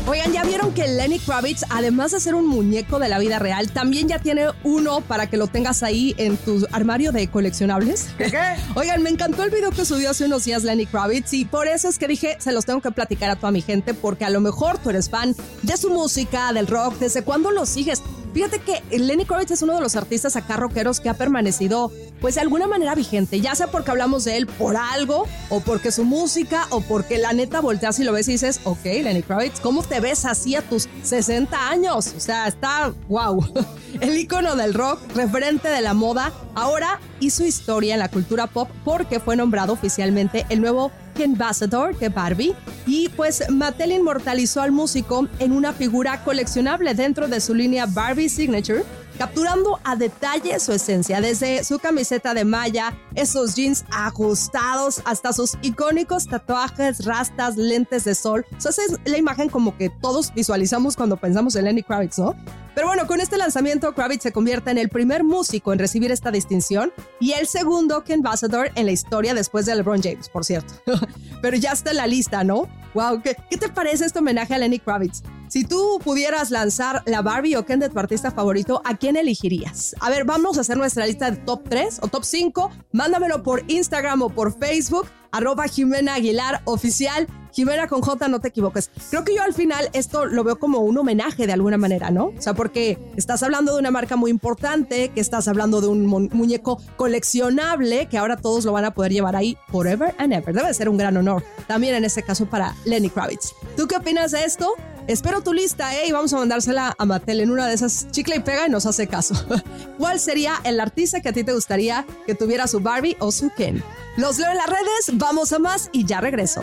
Oigan, ¿ya vieron que Lenny Kravitz, además de ser un muñeco de la vida real, también ya tiene uno para que lo tengas ahí en tu armario de coleccionables? ¿Qué? Oigan, me encantó el video que subió hace unos días Lenny Kravitz y por eso es que dije, se los tengo que platicar a toda mi gente, porque a lo mejor tú eres fan de su música, del rock, ¿desde cuándo lo sigues? Fíjate que Lenny Kravitz es uno de los artistas acá rockeros que ha permanecido, pues de alguna manera vigente, ya sea porque hablamos de él por algo, o porque su música, o porque la neta volteas y lo ves y dices, ok, Lenny Kravitz, ¿cómo te ves así a tus 60 años? O sea, está wow. El ícono del rock, referente de la moda, ahora hizo historia en la cultura pop porque fue nombrado oficialmente el nuevo Ambassador de Barbie, y pues Mattel inmortalizó al músico en una figura coleccionable dentro de su línea Barbie Signature, capturando a detalle su esencia, desde su camiseta de malla, esos jeans ajustados, hasta sus icónicos tatuajes, rastas, lentes de sol. O sea, esa es la imagen como que todos visualizamos cuando pensamos en Lenny Kravitz, ¿no? Pero bueno, con este lanzamiento, Kravitz se convierte en el primer músico en recibir esta distinción y el segundo Ambassador en la historia después de LeBron James, por cierto. Pero ya está en la lista, ¿no? Wow, ¿qué te parece este homenaje a Lenny Kravitz? Si tú pudieras lanzar la Barbie o Ken de tu artista favorito, ¿a quién elegirías? A ver, vamos a hacer nuestra lista de top 3 o top 5. Mándamelo por Instagram o por Facebook, @JimenaAguilarOficial. Jimena con J, no te equivoques. Creo que yo al final esto lo veo como un homenaje de alguna manera, ¿no? O sea, porque estás hablando de una marca muy importante, que estás hablando de un muñeco coleccionable, que ahora todos lo van a poder llevar ahí forever and ever. Debe ser un gran honor también en este caso para Lenny Kravitz. ¿Tú qué opinas de esto? Espero tu lista, y vamos a mandársela a Mattel en una de esas chicle y pega y nos hace caso. ¿Cuál sería el artista que a ti te gustaría que tuviera su Barbie o su Ken? Los leo en las redes, vamos a más y ya regreso.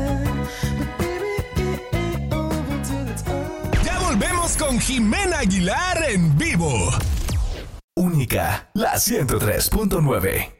Ya volvemos con Jimena Aguilar en vivo. Única, la 103.9.